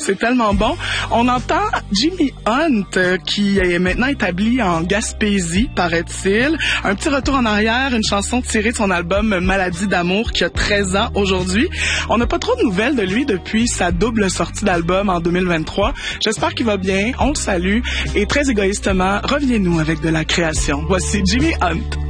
c'est tellement bon. On entend Jimmy Hunt, qui est maintenant établi en Gaspésie, paraît-il. Un petit retour en arrière, une chanson tirée de son album Maladie d'amour, qui a 13 ans aujourd'hui. On n'a pas trop de nouvelles de lui depuis sa double sortie d'album en 2023. J'espère qu'il va bien, on le salue. Et très égoïstement, reviens-nous avec de la création. Voici Jimmy Hunt.